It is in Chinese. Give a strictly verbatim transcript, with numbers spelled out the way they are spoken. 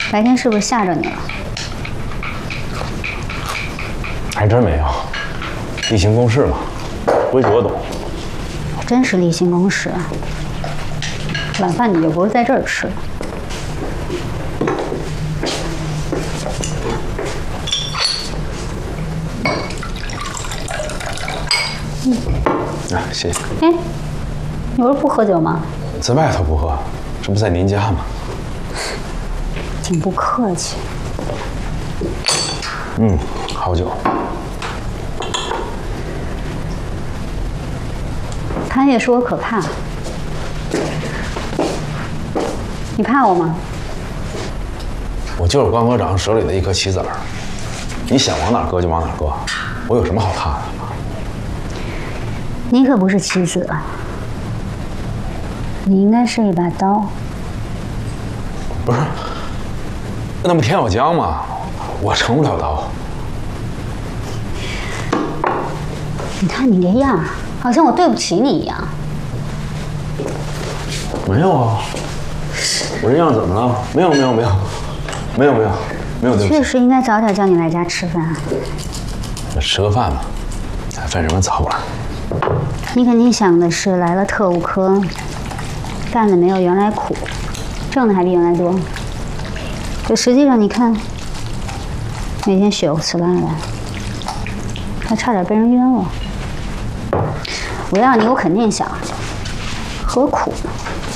白天是不是吓着你了？ 还真没有，例行公事嘛，规矩我懂。 真是例行公事。晚饭你就不是在这儿吃的。嗯。 啊，谢谢。 哎，你不是不喝酒吗？ 在外头不喝，这不在您家吗？ 挺不客气。 嗯，好酒。 潘越说我可怕，你怕我吗？ 我就是关科长手里的一颗棋子儿，你想往哪儿搁就往哪儿搁，我有什么好怕的？ 你可不是棋子，你应该是一把刀。 不是，那不田小江吗？我成不了刀。 你看你这样，好像我对不起你一样。 没有啊，我这样怎么了？没有没有没有，没有没有没有对不起。 确实应该早点叫你来家吃饭。 吃个饭嘛，还分什么早晚？ 你肯定想的是来了特务科，干的没有原来苦，挣的还比原来多。可实际上你看，每天血肉刺烂了，还差点被人冤枉。我要你，我肯定想，何苦呢？